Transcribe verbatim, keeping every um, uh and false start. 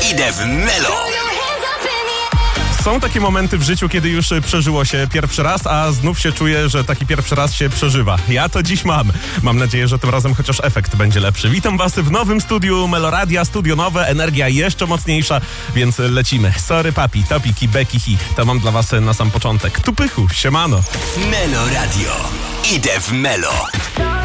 Idę w Melo. Są takie momenty w życiu, kiedy już przeżyło się pierwszy raz, a znów się czuje, że taki pierwszy raz się przeżywa. Ja to dziś mam. Mam nadzieję, że tym razem chociaż efekt będzie lepszy. Witam was w nowym studiu Meloradia, studio nowe, energia jeszcze mocniejsza, więc lecimy. Sorry papi, topiki, beki, hi. To mam dla was na sam początek. Tupychu, siemano. Meloradio. Idę w Melo.